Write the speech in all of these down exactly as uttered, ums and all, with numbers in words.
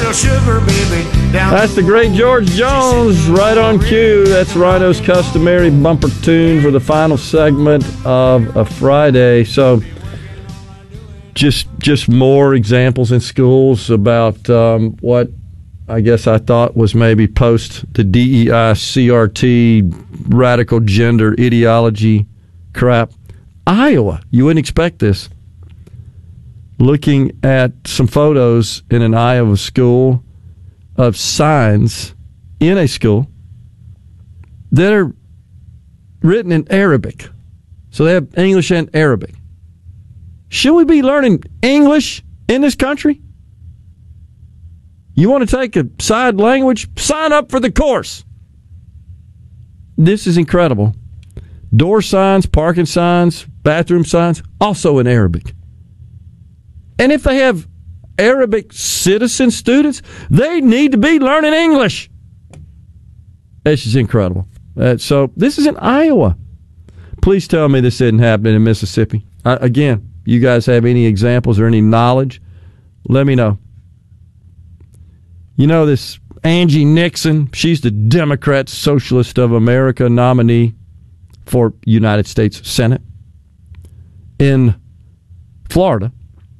real sugar, baby. Down That's the great George Jones, right on cue. That's Rhino's customary bumper tune for the final segment of a Friday. So, just just more examples in schools about um, what I guess I thought was maybe post the D E I C R T radical gender ideology crap. Iowa, you wouldn't expect this. Looking at some photos in an Iowa school of signs in a school that are written in Arabic. So they have English and Arabic. Should we be learning English in this country? You want to take a side language? Sign up for the course. This is incredible. Door signs, parking signs, bathroom signs, also in Arabic. And if they have Arabic citizen students, they need to be learning English. This is incredible. Uh, so this is in Iowa. Please tell me this isn't happening in Mississippi. Uh, again, you guys have any examples or any knowledge? Let me know. You know this Angie Nixon, she's the Democrat Socialist of America nominee for United States Senate in Florida.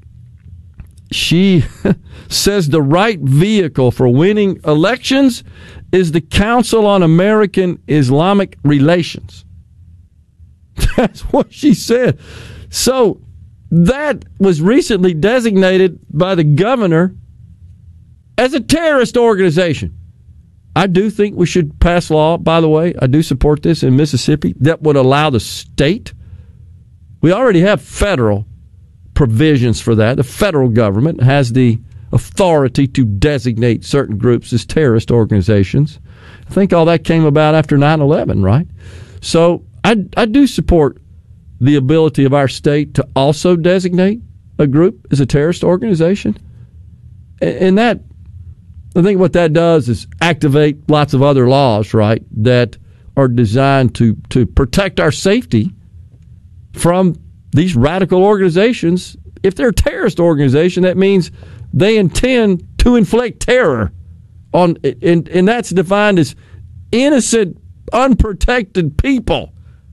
She says the right vehicle for winning elections is the Council on American Islamic Relations. That's what she said. So that was recently designated by the governor as a terrorist organization. I do think we should pass law, by the way, I do support this in Mississippi, that would allow the state. We already have federal provisions for that. The federal government has the authority to designate certain groups as terrorist organizations. I think all that came about after nine eleven, right? So I, I do support the ability of our state to also designate a group as a terrorist organization. And that, I think what that does is activate lots of other laws, right, that are designed to, to protect our safety from these radical organizations. If they're a terrorist organization, that means they intend to inflict terror on, and, and that's defined as innocent, unprotected people.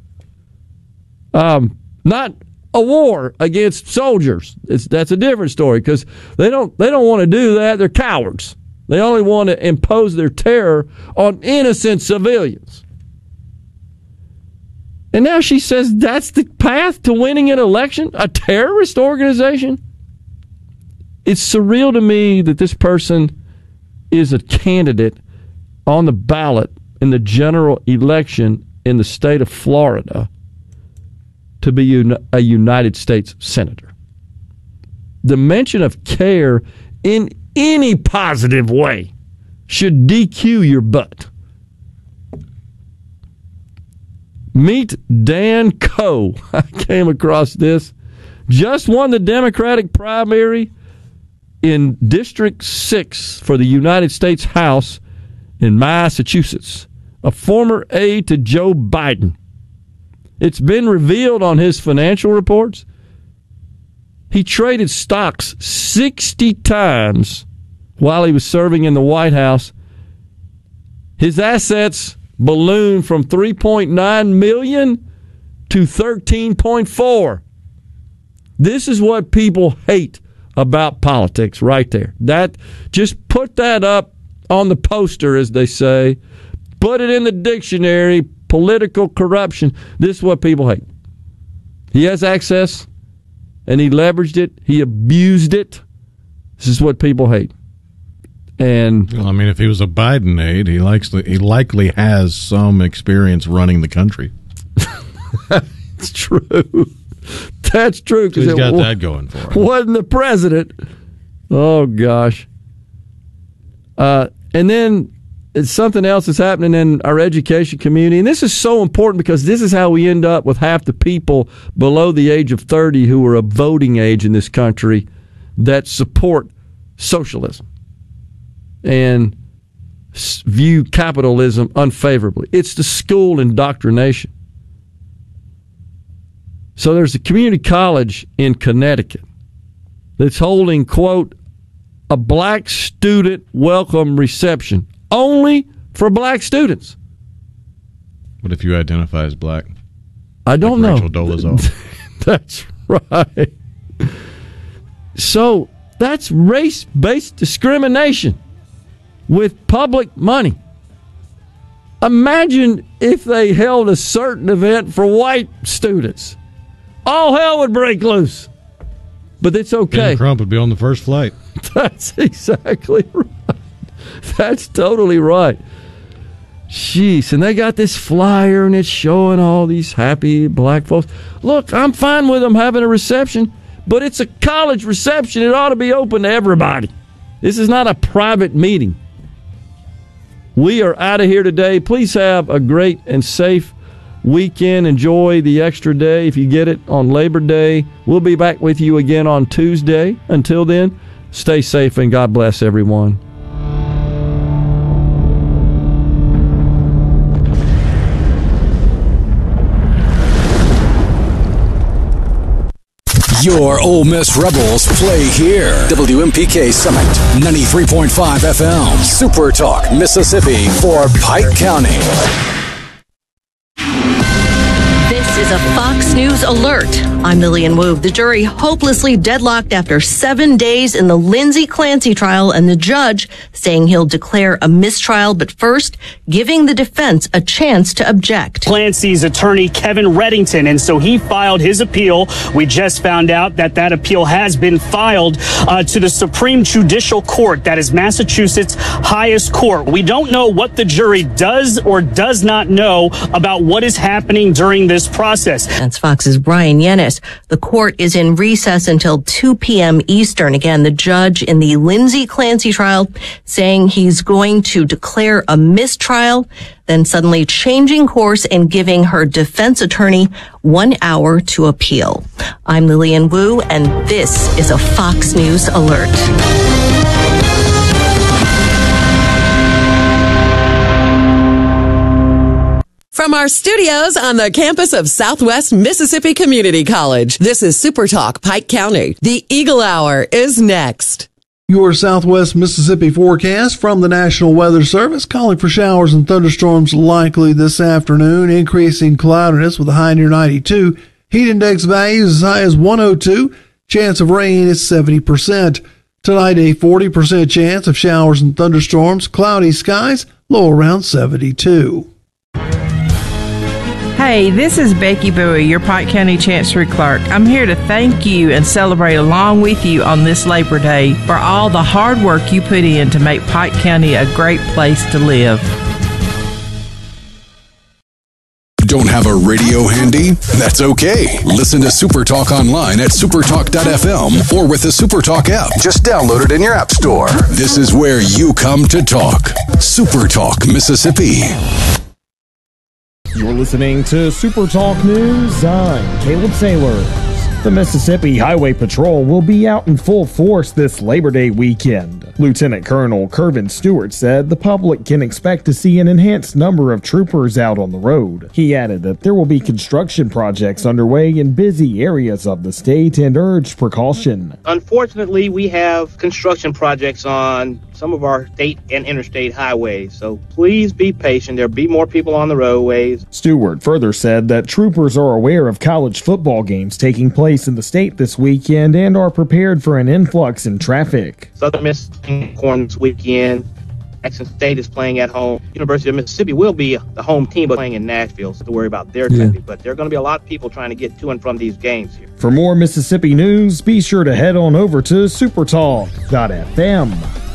Um, not a war against soldiers. It's, that's a different story because they don't they don't want to do that. They're cowards. They only want to impose their terror on innocent civilians. And now she says that's the path to winning an election? A terrorist organization? It's surreal to me that this person is a candidate on the ballot in the general election in the state of Florida to be a United States senator. The mention of care in any positive way should D Q your butt. Meet Dan Coe. I came across this. Just won the Democratic primary in District six for the United States House in Massachusetts. A former aide to Joe Biden. It's been revealed on his financial reports he traded stocks sixty times while he was serving in the White House. His assets ballooned from three point nine million dollars to thirteen point four. This is what people hate about politics right there. That just put that up on the poster, as they say. Put it in the dictionary. Political corruption. This is what people hate. He has access, and he leveraged it. He abused it. This is what people hate. And well, I mean, if he was a Biden aide, he likes to, he likely has some experience running the country. It's true. That's true. He's got it, that going for him. Wasn't the president? Oh gosh. Uh, and then it's something else that's happening in our education community. And this is so important because this is how we end up with half the people below the age of thirty who are of voting age in this country that support socialism and view capitalism unfavorably. It's the school indoctrination. So there's a community college in Connecticut that's holding, quote, a black student welcome reception only for black students. What if you identify as black? I don't like know. Rachel Dolezal. That's right. So that's race-based discrimination with public money. Imagine if they held a certain event for white students. All hell would break loose. But it's okay. Ben Crump would be on the first flight. That's exactly right. That's totally right. Jeez, and they got this flyer and it's showing all these happy black folks. Look, I'm fine with them having a reception, but it's a college reception. It ought to be open to everybody. This is not a private meeting. We are out of here today. Please have a great and safe weekend. Enjoy the extra day if you get it on Labor Day. We'll be back with you again on Tuesday. Until then, stay safe and God bless everyone. Your Ole Miss Rebels play here. W M P K Summit, ninety-three point five F M. Super Talk, Mississippi for Pike County. This is a Fox News alert. I'm Lillian Wu. The jury hopelessly deadlocked after seven days in the Lindsay Clancy trial, and the judge saying he'll declare a mistrial, but first giving the defense a chance to object. Clancy's attorney, Kevin Reddington, and so he filed his appeal. We just found out that that appeal has been filed uh, to the Supreme Judicial Court. That is Massachusetts' highest court. We don't know what the jury does or does not know about what is happening during this process. That's Fox's Brian Yennis. The court is in recess until two p.m. Eastern. Again, the judge in the Lindsay Clancy trial saying he's going to declare a mistrial, then suddenly changing course and giving her defense attorney one hour to appeal. I'm Lillian Wu, and this is a Fox News alert. From our studios on the campus of Southwest Mississippi Community College, this is Super Talk Pike County. The Eagle Hour is next. Your Southwest Mississippi forecast from the National Weather Service, calling for showers and thunderstorms likely this afternoon, increasing cloudiness with a high near ninety-two. Heat index values as high as one oh two. Chance of rain is seventy percent. Tonight, a forty percent chance of showers and thunderstorms. Cloudy skies, low around seventy-two. Hey, this is Becky Bowie, your Pike County Chancery Clerk. I'm here to thank you and celebrate along with you on this Labor Day for all the hard work you put in to make Pike County a great place to live. Don't have a radio handy? That's okay. Listen to Super Talk online at supertalk dot f m or with the Super Talk app. Just download it in your app store. This is where you come to talk. Super Talk, Mississippi. You're listening to Super Talk News. I'm Caleb Sailors. The Mississippi Highway Patrol will be out in full force this Labor Day weekend. Lieutenant Colonel Kervin Stewart said the public can expect to see an enhanced number of troopers out on the road. He added that there will be construction projects underway in busy areas of the state and urged precaution. Unfortunately, we have construction projects on some of our state and interstate highways, so please be patient. There'll be more people on the roadways. Stewart further said that troopers are aware of college football games taking place in the state this weekend and are prepared for an influx in traffic. Southern Mississippi Corn this weekend. Jackson State is playing at home. University of Mississippi will be the home team, but playing in Nashville, so to worry about their Yeah. traffic. But there are going to be a lot of people trying to get to and from these games here. For more Mississippi news, be sure to head on over to supertalk dot f m.